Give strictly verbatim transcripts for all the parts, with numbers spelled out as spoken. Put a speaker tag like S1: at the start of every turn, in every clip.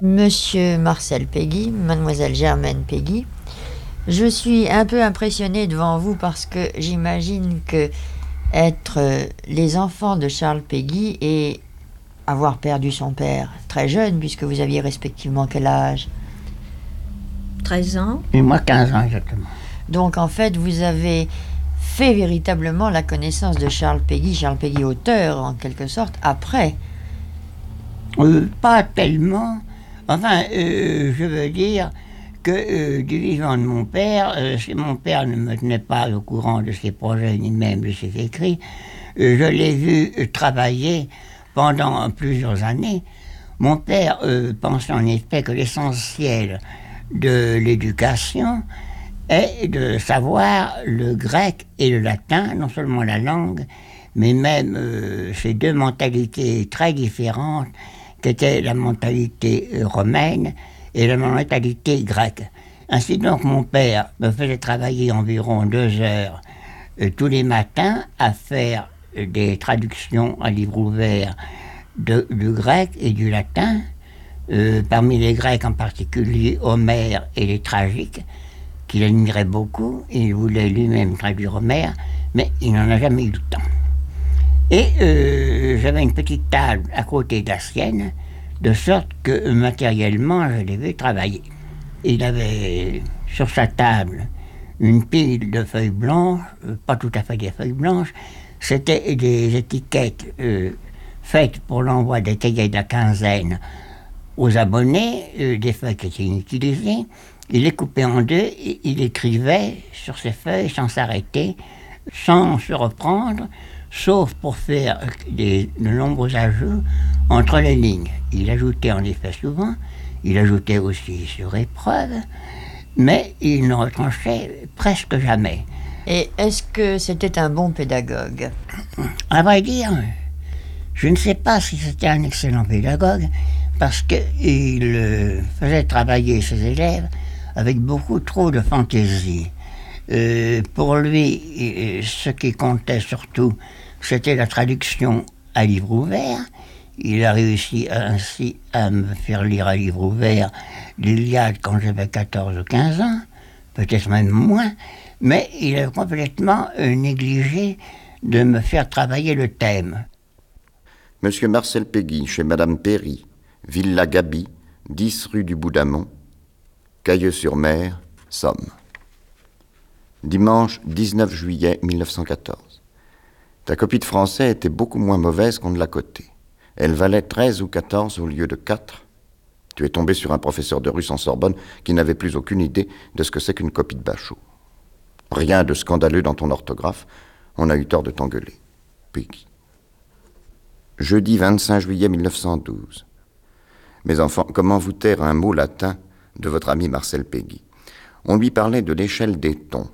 S1: Monsieur Marcel Péguy, mademoiselle Germaine Péguy, je suis un peu impressionnée devant vous parce que j'imagine que être les enfants de Charles Péguy et avoir perdu son père très jeune, puisque vous aviez respectivement quel âge?
S2: treize ans.
S3: Et moi, quinze ans exactement.
S1: Donc en fait, vous avez fait véritablement la connaissance de Charles Péguy, Charles Péguy auteur en quelque sorte, après.
S3: Euh, pas tellement. Enfin, euh, je veux dire que euh, du vivant de mon père, euh, si mon père ne me tenait pas au courant de ses projets ni même de ses écrits, euh, je l'ai vu euh, travailler pendant plusieurs années. Mon père euh, pensait en effet que l'essentiel de l'éducation est de savoir le grec et le latin, non seulement la langue, mais même euh, ces deux mentalités très différentes qu'étaient la mentalité romaine et la mentalité grecque. Ainsi donc, mon père me faisait travailler environ deux heures euh, tous les matins à faire euh, des traductions à livre ouvert de, du grec et du latin, euh, parmi les Grecs en particulier Homère et les tragiques, qu'il admirait beaucoup. Il voulait lui-même traduire Homère, mais il n'en a jamais eu le temps. Et euh, j'avais une petite table à côté de la sienne, de sorte que matériellement, je l'ai vu travailler. Il avait sur sa table une pile de feuilles blanches, euh, pas tout à fait des feuilles blanches, c'était des étiquettes euh, faites pour l'envoi des cahiers de la quinzaine aux abonnés, euh, des feuilles qui étaient inutilisées. Il les coupait en deux et il écrivait sur ces feuilles sans s'arrêter, sans se reprendre, sauf pour faire des, de nombreux ajouts entre les lignes. Il ajoutait en effet souvent, il ajoutait aussi sur épreuve, mais il ne retranchait presque jamais.
S1: Et est-ce que c'était un bon pédagogue?
S3: À vrai dire, je ne sais pas si c'était un excellent pédagogue, parce qu'il euh, faisait travailler ses élèves avec beaucoup trop de fantaisie. Euh, pour lui, euh, ce qui comptait surtout, c'était la traduction à livre ouvert. Il a réussi ainsi à me faire lire à livre ouvert l'Iliade quand j'avais quatorze ou quinze ans, peut-être même moins, mais il a complètement euh, négligé de me faire travailler le thème.
S4: Monsieur Marcel Péguy, chez Madame Péry, Villa Gaby, dix rue du Boudamont, Cailleux-sur-Mer, Somme. Dimanche dix-neuf juillet mille neuf cent quatorze. Ta copie de français était beaucoup moins mauvaise qu'on ne l'a cotée. Elle valait treize ou quatorze au lieu de quatre. Tu es tombé sur un professeur de russe en Sorbonne qui n'avait plus aucune idée de ce que c'est qu'une copie de Bachot. Rien de scandaleux dans ton orthographe, on a eu tort de t'engueuler. Péguy. Jeudi vingt-cinq juillet mille neuf cent douze. Mes enfants, comment vous taire un mot latin de votre ami Marcel Péguy? On lui parlait de l'échelle des tons.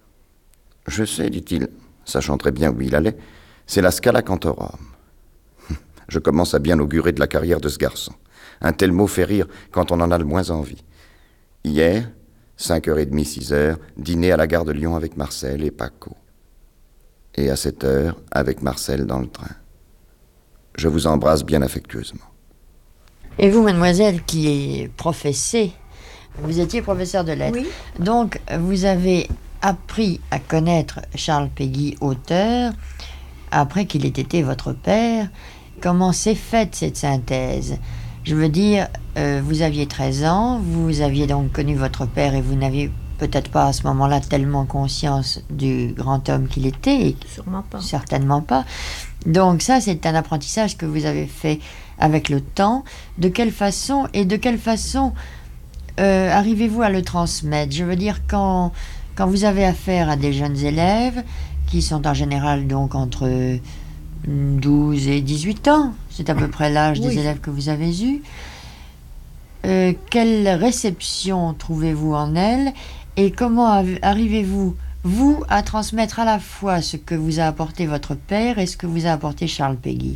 S4: Je sais, dit-il, sachant très bien où il allait, c'est la Scala Cantorum. Je commence à bien augurer de la carrière de ce garçon. Un tel mot fait rire quand on en a le moins envie. Hier, cinq heures trente, six heures, dîner à la gare de Lyon avec Marcel et Paco. Et à sept heures, avec Marcel dans le train. Je vous embrasse bien affectueusement.
S1: Et vous, mademoiselle, qui est professée, vous étiez professeur de lettres.
S2: Oui.
S1: Donc, vous avez appris à connaître Charles Péguy, auteur, après qu'il ait été votre père. Comment s'est faite cette synthèse? Je veux dire, euh, vous aviez treize ans, vous aviez donc connu votre père et vous n'aviez peut-être pas à ce moment-là tellement conscience du grand homme qu'il était. Et
S2: Sûrement pas.
S1: Certainement pas. Donc ça, c'est un apprentissage que vous avez fait avec le temps. De quelle façon et de quelle façon euh, arrivez-vous à le transmettre? Je veux dire, quand, quand vous avez affaire à des jeunes élèves, qui sont en général donc entre douze et dix-huit ans, c'est à peu près l'âge
S2: Oui.
S1: des élèves que vous avez eus, euh, quelle réception trouvez-vous en elles et comment av- arrivez-vous, vous, à transmettre à la fois ce que vous a apporté votre père et ce que vous a apporté Charles Péguy?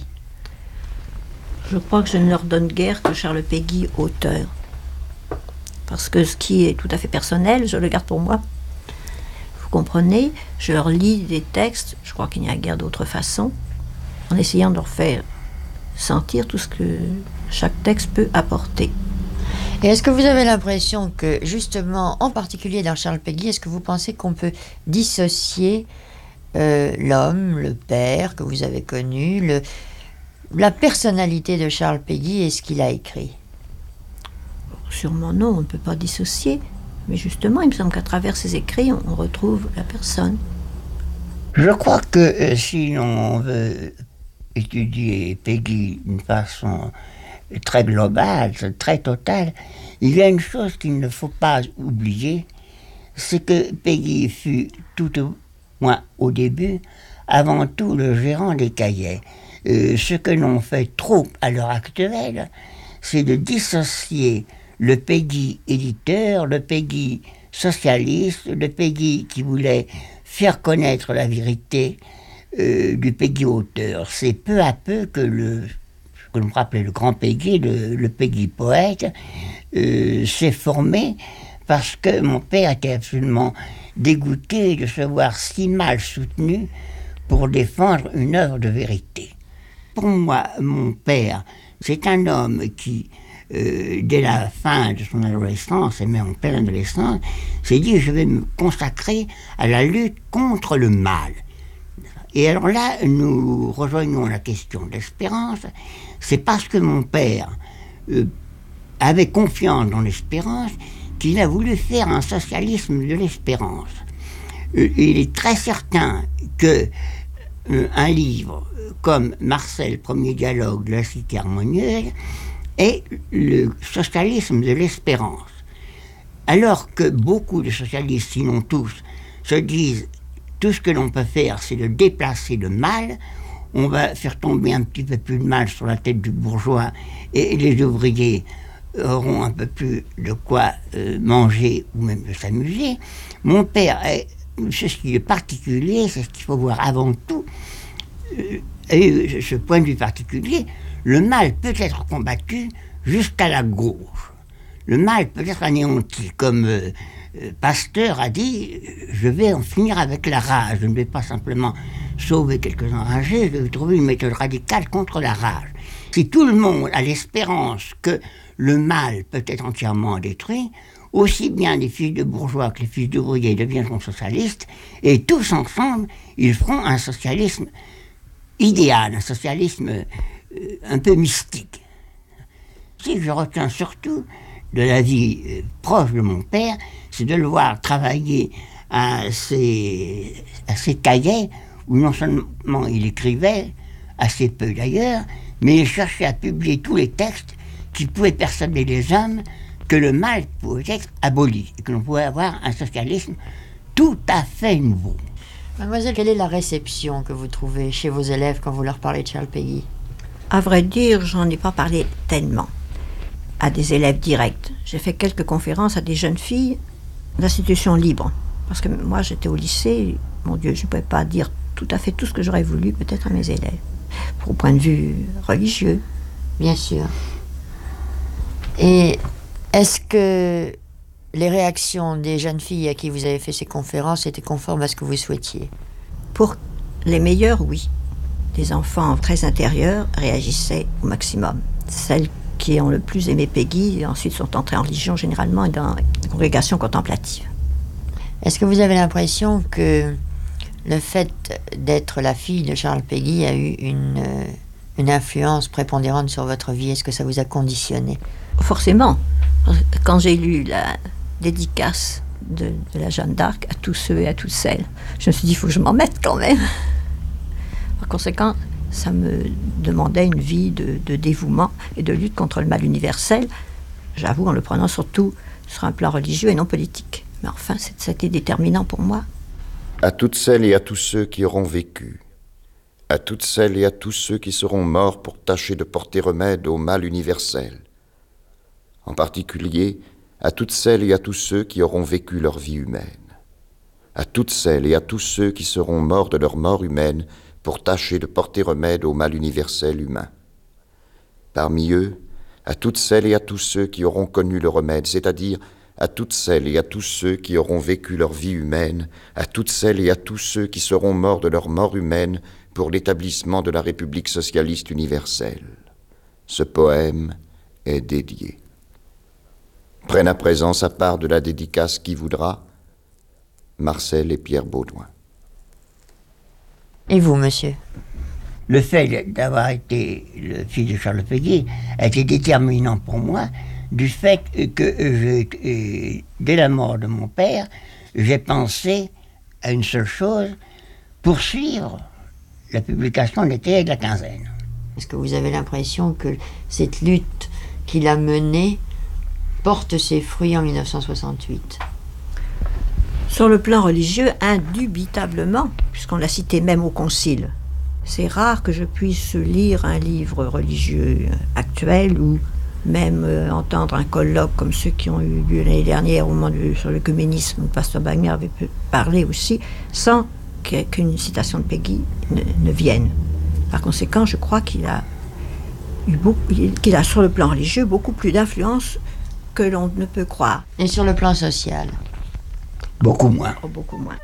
S2: Je crois que je ne leur donne guère que Charles Péguy, auteur. Parce que ce qui est tout à fait personnel, je le garde pour moi. Vous comprenez? Je leur lis des textes, je crois qu'il n'y a guère d'autre façon, en essayant de leur faire sentir tout ce que chaque texte peut apporter.
S1: Et est-ce que vous avez l'impression que, justement, en particulier dans Charles Péguy, est-ce que vous pensez qu'on peut dissocier euh, l'homme, le père que vous avez connu, le, la personnalité de Charles Péguy et ce qu'il a écrit?
S2: Sûrement non, on ne peut pas dissocier. Mais justement, il me semble qu'à travers ses écrits, on, on retrouve la personne.
S3: Je crois que euh, si l'on veut étudier Péguy d'une façon très globale, très totale, il y a une chose qu'il ne faut pas oublier, c'est que Péguy fut tout au moins au début, avant tout le gérant des cahiers. Euh, ce que l'on fait trop à l'heure actuelle, c'est de dissocier le Péguy éditeur, le Péguy socialiste, le Péguy qui voulait faire connaître la vérité euh, du Péguy auteur. C'est peu à peu que le, ce que l'on rappelait le grand Péguy, le, le Péguy poète, euh, s'est formé parce que mon père était absolument dégoûté de se voir si mal soutenu pour défendre une œuvre de vérité. Pour moi, mon père, c'est un homme qui, euh, dès la fin de son adolescence, et même en pleine adolescence, s'est dit « je vais me consacrer à la lutte contre le mal ». Et alors là, nous rejoignons la question de l'espérance. C'est parce que mon père euh, avait confiance dans l'espérance qu'il a voulu faire un socialisme de l'espérance. Euh, il est très certain que euh, un livre comme Marcel, premier dialogue de la cité harmonieuse, est le socialisme de l'espérance. Alors que beaucoup de socialistes, sinon tous, se disent tout ce que l'on peut faire, c'est de déplacer le mal, on va faire tomber un petit peu plus de mal sur la tête du bourgeois et les ouvriers auront un peu plus de quoi euh, manger ou même de s'amuser. Mon père, est, c'est ce qui est particulier, c'est ce qu'il faut voir avant tout, euh, et ce point de vue particulier, le mal peut être combattu jusqu'à la gauche. Le mal peut être anéanti, comme euh, Pasteur a dit, je vais en finir avec la rage, je ne vais pas simplement sauver quelques enragés, je vais trouver une méthode radicale contre la rage. Si tout le monde a l'espérance que le mal peut être entièrement détruit, aussi bien les fils de bourgeois que les fils d'ouvriers deviendront socialistes, et tous ensemble, ils feront un socialisme idéal, un socialisme euh, un peu mystique. Ce que je retiens surtout de la vie euh, proche de mon père, c'est de le voir travailler à ses, à ses cahiers, où non seulement il écrivait, assez peu d'ailleurs, mais il cherchait à publier tous les textes qui pouvaient persuader les hommes que le mal pouvait être aboli, et que l'on pouvait avoir un socialisme tout à fait nouveau.
S1: Mademoiselle, quelle est la réception que vous trouvez chez vos élèves quand vous leur parlez de Charles Péguy?
S2: À vrai dire, j'en ai pas parlé tellement à des élèves directs. J'ai fait quelques conférences à des jeunes filles d'institutions libres. Parce que moi, j'étais au lycée, mon Dieu, je ne pouvais pas dire tout à fait tout ce que j'aurais voulu peut-être à mes élèves, au point de vue religieux.
S1: Bien sûr. Et est-ce que les réactions des jeunes filles à qui vous avez fait ces conférences étaient conformes à ce que vous souhaitiez?
S2: Pour les meilleurs, oui. Les enfants très intérieurs réagissaient au maximum. Celles qui ont le plus aimé Péguy, ensuite sont entrées en religion généralement et dans la congrégation contemplative.
S1: Est-ce que vous avez l'impression que le fait d'être la fille de Charles Péguy a eu une, une influence prépondérante sur votre vie? Est-ce que ça vous a conditionné?
S2: Forcément. Quand j'ai lu la dédicace de, de la Jeanne d'Arc à tous ceux et à toutes celles, je me suis dit, il faut que je m'en mette quand même. Par conséquent, ça me demandait une vie de, de dévouement et de lutte contre le mal universel, j'avoue, en le prenant surtout sur un plan religieux et non politique. Mais enfin, c'était déterminant pour moi.
S4: À toutes celles et à tous ceux qui auront vécu, à toutes celles et à tous ceux qui seront morts pour tâcher de porter remède au mal universel, en particulier à toutes celles et à tous ceux qui auront vécu leur vie humaine, à toutes celles et à tous ceux qui seront morts de leur mort humaine pour tâcher de porter remède au mal universel humain. Parmi eux, à toutes celles et à tous ceux qui auront connu le remède, c'est-à-dire à toutes celles et à tous ceux qui auront vécu leur vie humaine, à toutes celles et à tous ceux qui seront morts de leur mort humaine pour l'établissement de la République socialiste universelle. Ce poème est dédié. Prennent à présent sa part de la dédicace qui voudra, Marcel et Pierre Baudouin.
S1: Et vous, monsieur?
S3: Le fait d'avoir été le fils de Charles Péguy a été déterminant pour moi, du fait que je, dès la mort de mon père, j'ai pensé à une seule chose, poursuivre la publication des Cahiers de la quinzaine.
S1: Est-ce que vous avez l'impression que cette lutte qu'il a menée porte ses fruits en mille neuf cent soixante-huit?
S2: Sur le plan religieux, indubitablement, puisqu'on l'a cité même au Concile. C'est rare que je puisse lire un livre religieux actuel ou même euh, entendre un colloque comme ceux qui ont eu lieu l'année dernière au moment du, sur l'œcuménisme, où le pasteur Wagner avait pu parler aussi, sans qu'une citation de Péguy ne, ne vienne. Par conséquent, je crois qu'il a, eu beaucoup, qu'il a sur le plan religieux beaucoup plus d'influence que l'on ne peut croire.
S1: Et sur le plan social?
S3: Beaucoup moins.
S2: Oh, beaucoup moins.